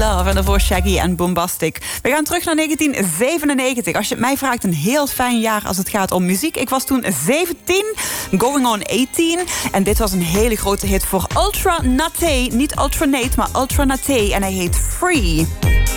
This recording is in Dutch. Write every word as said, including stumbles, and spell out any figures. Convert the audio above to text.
Love en daarvoor Shaggy en Boombastic. We gaan terug naar negentien zevenennegentig. Als je het mij vraagt, een heel fijn jaar als het gaat om muziek. Ik was toen zeventien, going on achttien. En dit was een hele grote hit voor Ultra Naté. Niet Ultra Nate, maar Ultra Naté. En hij heet Free.